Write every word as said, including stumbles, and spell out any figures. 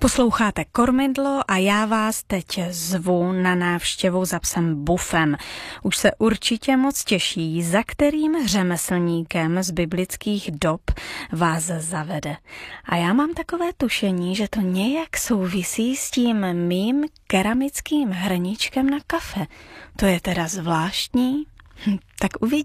Posloucháte Kormidlo a já vás teď zvu na návštěvu za psem Bufem. Už se určitě moc těší, za kterým řemeslníkem z biblických dob vás zavede. A já mám takové tušení, že to nějak souvisí s tím mým keramickým hrníčkem na kafe. To je teda zvláštní. Hm, tak uvidíme.